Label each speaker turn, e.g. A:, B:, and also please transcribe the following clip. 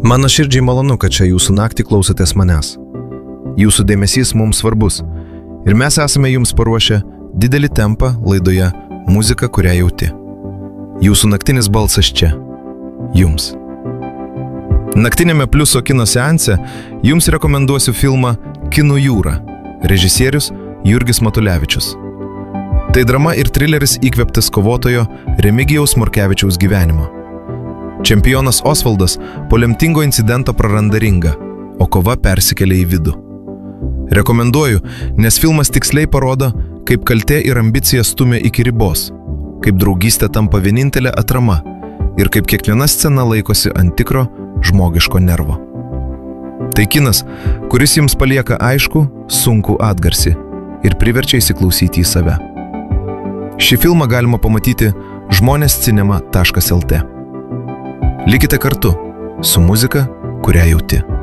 A: Man nuoširdžiai malonu, kad čia jūsų naktį klausotės manęs. Jūsų dėmesys mums svarbus ir mes esame jums paruošę didelį tempą laidoje Muzika, kurią jauti. Jūsų naktinis balsas čia. Jums. Naktinėme Pliuso kino seanse jums rekomenduosiu filmą Kinų jūra, režisierius Jurgis Matulevičius. Tai drama ir trileris įkvėptas kovotojo Remigijaus Morkevičiaus gyvenimo. Čempionas Osvaldas po lemtingo incidento praranda ringą, o kova persikelia į vidų. Rekomenduoju, nes filmas tiksliai parodo, kaip kaltė ir ambicija stumia iki ribos, kaip draugystė tampa vienintelė atrama ir kaip kiekviena scena laikosi ant tikro žmogiško nervo. Tai kinas, kuris jums palieka aišku, sunkų atgarsį ir priverčia įsiklausyti į save. Šį filmą galima pamatyti žmonėscinema.lt. Likite kartu su muzika, kurią jauti.